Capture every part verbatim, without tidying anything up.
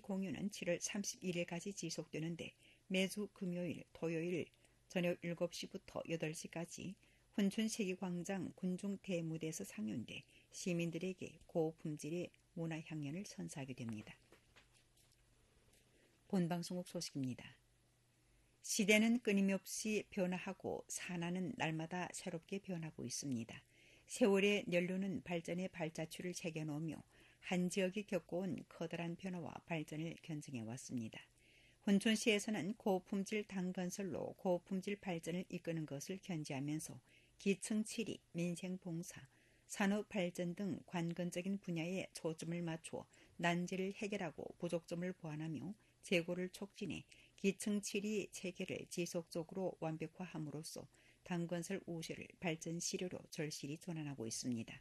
공유는 칠월 삼십일일까지 지속되는데 매주 금요일, 토요일 저녁 일곱 시부터 여덟 시까지 훈춘세기광장 군중대무대에서 상연돼 시민들에게 고품질의 문화향연을 선사하게 됩니다. 본방송국 소식입니다. 시대는 끊임없이 변화하고 산하는 날마다 새롭게 변하고 있습니다. 세월의 연료는 발전의 발자취를 새겨놓으며 한 지역이 겪어온 커다란 변화와 발전을 견증해 왔습니다. 훈춘시에서는 고품질 당건설로 고품질 발전을 이끄는 것을 견지하면서 기층 치리, 민생봉사, 산업발전 등 관건적인 분야에 초점을 맞추어 난제를 해결하고 부족점을 보완하며 재고를 촉진해 기층 치리 체계를 지속적으로 완벽화함으로써 당건설 우세를 발전 시료로 절실히 전환하고 있습니다.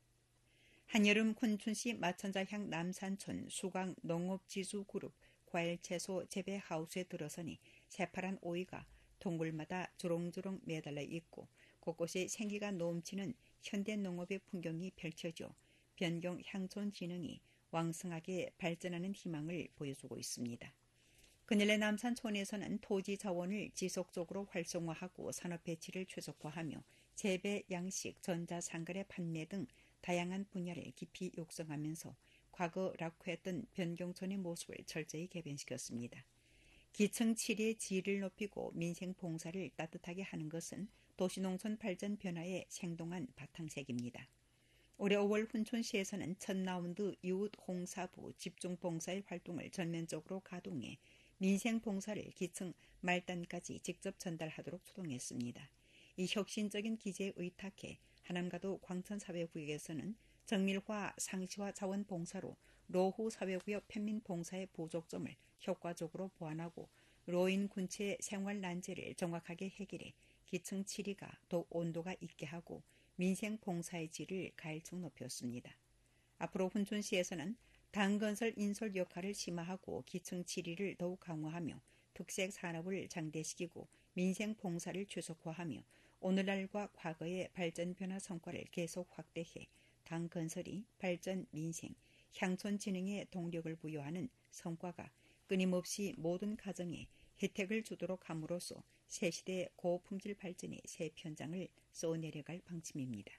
한여름 훈춘시 마천자향 남산촌 수강 농업지수그룹 과일채소 재배하우스에 들어서니 새파란 오이가 동굴마다 주렁주렁 매달려 있고 곳곳에 생기가 넘치는 현대농업의 풍경이 펼쳐져 변경 향촌 진흥이 왕성하게 발전하는 희망을 보여주고 있습니다. 그늘의 남산촌에서는 토지 자원을 지속적으로 활성화하고 산업 배치를 최적화하며 재배, 양식, 전자상거래 판매 등 다양한 분야를 깊이 육성하면서 과거 낙후했던 변경촌의 모습을 철저히 개변시켰습니다. 기층 치리의 질을 높이고 민생 봉사를 따뜻하게 하는 것은 도시농촌 발전 변화의 생동한 바탕색입니다. 올해 오월 훈춘시에서는 첫 라운드 이웃 홍사부 집중봉사의 활동을 전면적으로 가동해 민생 봉사를 기층 말단까지 직접 전달하도록 추동했습니다. 이 혁신적인 기제에 의탁해 하남가도 광천사회구역에서는 정밀화, 상시화 자원봉사로 로후 사회구역 편민봉사의 부족점을 효과적으로 보완하고 로인 군체의 생활 난제를 정확하게 해결해 기층 치리가 더욱 온도가 있게 하고 민생 봉사의 질을 가일층 높였습니다. 앞으로 훈춘시에서는 당건설 인솔 역할을 심화하고 기층 치리를 더욱 강화하며 특색 산업을 장대시키고 민생 봉사를 최적화하며 오늘날과 과거의 발전 변화 성과를 계속 확대해 당건설이 발전 민생, 향촌 진흥에 동력을 부여하는 성과가 끊임없이 모든 가정에 혜택을 주도록 함으로써 새시대의 고품질 발전의 새 편장을 써내려갈 방침입니다.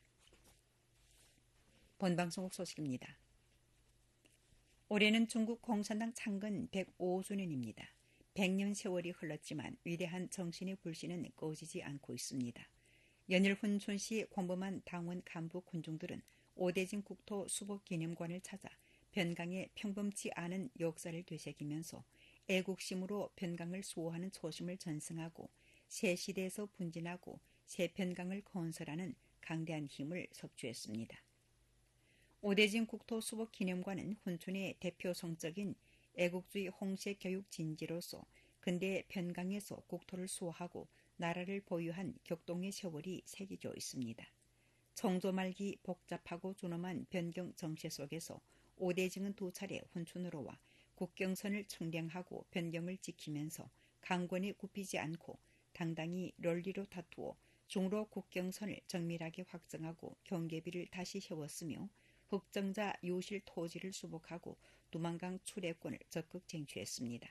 본방송국 소식입니다. 올해는 중국 공산당 창건 백오 주년입니다. 백 년 세월이 흘렀지만 위대한 정신의 불씨는 꺼지지 않고 있습니다. 연일 훈춘시 광범한 당원 간부 군중들은 오대진 국토 수복기념관을 찾아 변강의 평범치 않은 역사를 되새기면서 애국심으로 변강을 수호하는 초심을 전승하고 새 시대에서 분진하고 새 변강을 건설하는 강대한 힘을 섭취했습니다. 오대진 국토 수복기념관은 훈춘의 대표 성적인 애국주의 홍색 교육 진지로서 근대 변강에서 국토를 수호하고 나라를 보유한 격동의 세월이 새겨져 있습니다. 청조 말기 복잡하고 존엄한 변경 정세 속에서 오대징은 두 차례 훈춘으로 와 국경선을 청량하고 변경을 지키면서 강권이 굽히지 않고 당당히 럴리로 다투어 중로 국경선을 정밀하게 확정하고 경계비를 다시 세웠으며 흑정자 유실 토지를 수복하고 두만강 출애권을 적극 쟁취했습니다.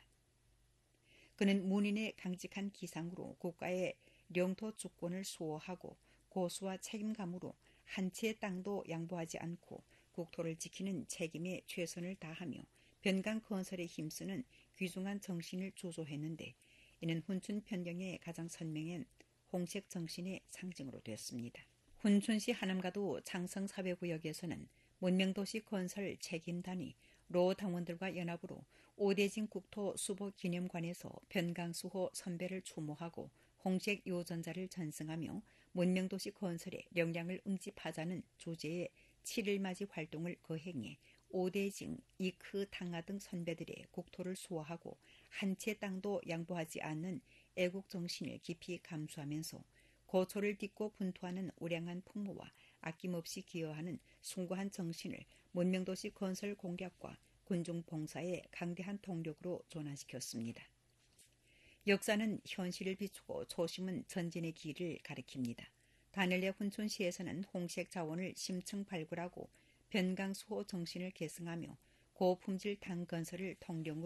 그는 문인의 강직한 기상으로 국가의 영토 주권을 수호하고 고수와 책임감으로 한 채의 땅도 양보하지 않고 국토를 지키는 책임에 최선을 다하며 변강 건설에 힘쓰는 귀중한 정신을 조소했는데 이는 훈춘 변경의 가장 선명한 홍색 정신의 상징으로 되었습니다. 훈춘시 하남가도 창성사회구역에서는 문명도시 건설 책임단이 로 당원들과 연합으로 오대진 국토 수복기념관에서 변강수호 선배를 추모하고 홍색 요전자를 전승하며 문명도시 건설에 역량을 응집하자는 주제의 칠일맞이 활동을 거행해 오대징, 이크 당하 등 선배들의 국토를 수호하고 한 채 땅도 양보하지 않는 애국정신을 깊이 감수하면서 고초를 딛고 분투하는 우량한 풍모와 아낌없이 기여하는 숭고한 정신을 문명도시 건설 공략과 군중 봉사의 강대한 동력으로 전환시켰습니다. 역사는 현실을 비추고 초심은 전진의 길을 가리킵니다. 단일의 훈춘시에서는 홍색 자원을 심층 발굴하고 변강수호 정신을 계승하며 고품질 당건설을 통령으로